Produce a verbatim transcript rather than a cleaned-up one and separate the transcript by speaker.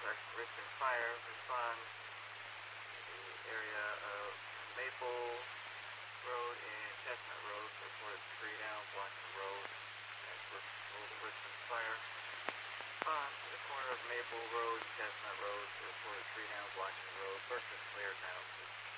Speaker 1: Richmond Fire, respond in the area of Maple Road and Chestnut Road, reported tree down, blocking the road at Richmond Fire. Respond to the corner of Maple Road and Chestnut Road, reported tree down, blocking the road. First is cleared now.